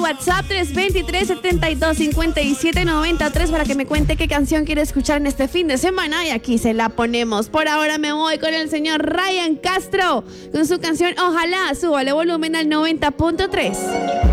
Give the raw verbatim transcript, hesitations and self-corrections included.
WhatsApp tres dos tres, siete dos cinco siete, nueve tres para que me cuente qué canción quiere escuchar en este fin de semana y aquí se la ponemos. Por ahora me voy con el señor Ryan Castro con su canción Ojalá. Súbale volumen al noventa punto tres.